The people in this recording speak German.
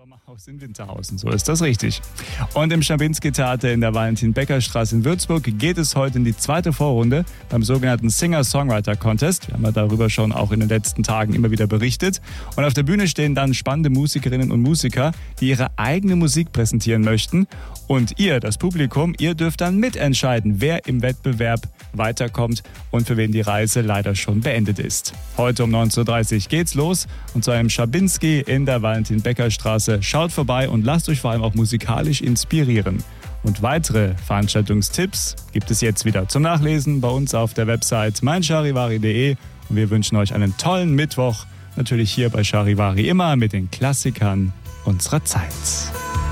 Sommerhaus in Winterhausen, so ist das richtig. Und im Schawinski-Theater in der Valentin-Becker-Straße in Würzburg geht es heute in die zweite Vorrunde beim sogenannten Singer-Songwriter-Contest. Wir haben ja darüber schon auch in den letzten Tagen immer wieder berichtet. Und auf der Bühne stehen dann spannende Musikerinnen und Musiker, die ihre eigene Musik präsentieren möchten. Und ihr, das Publikum, ihr dürft dann mitentscheiden, wer im Wettbewerb weiterkommt und für wen die Reise leider schon beendet ist. Heute um 19.30 Uhr geht's los und zu einem Schawinski in der Valentin-Becker-Straße. Schaut vorbei und lasst euch vor allem auch musikalisch inspirieren. Und weitere Veranstaltungstipps gibt es jetzt wieder zum Nachlesen bei uns auf der Website meincharivari.de. Und wir wünschen euch einen tollen Mittwoch. Natürlich hier bei Charivari immer mit den Klassikern unserer Zeit.